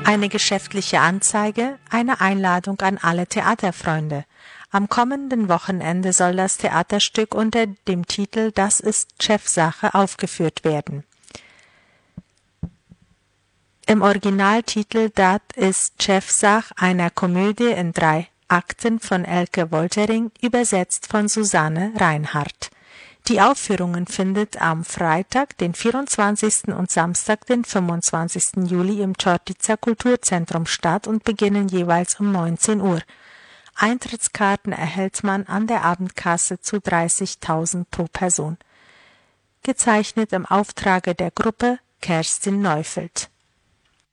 Eine geschäftliche Anzeige, eine Einladung an alle Theaterfreunde. Am kommenden Wochenende soll das Theaterstück unter dem Titel »Das ist Chefsache« aufgeführt werden. Im Originaltitel »Dat ist Chefsach«, einer Komödie in 3 Akten von Elke Woltering, übersetzt von Susanne Reinhardt. Die Aufführungen findet am Freitag, den 24. und Samstag, den 25. Juli im Chortica Kulturzentrum statt und beginnen jeweils um 19 Uhr. Eintrittskarten erhält man an der Abendkasse zu 30.000 pro Person. Gezeichnet im Auftrage der Gruppe Kerstin Neufeld.